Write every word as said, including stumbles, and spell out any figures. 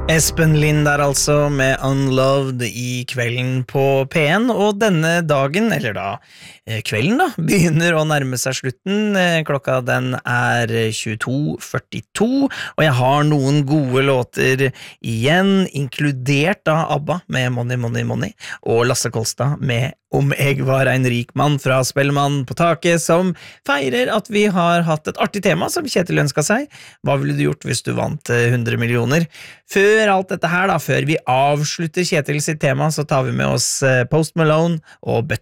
Espen Lind der altså med Unloved i kvelden på P en, og denne dagen, eller da eh, kvelden da, begynner å nærme seg slutten. Eh, klokka den er tjueto førtito, og jeg har noen gode låter igjen, inkludert da ABBA med Money, Money, Money, og Lasse Kolstad med Om jeg var en rik mann fra Spellemann på taket, som feirer at vi har hatt et artig tema som Kjetil ønsket seg. Hva ville du gjort hvis du vant hundre millioner? Før alt dette her da, før vi avslutter Kjetil sitt tema, så tar vi med oss Post Malone og Better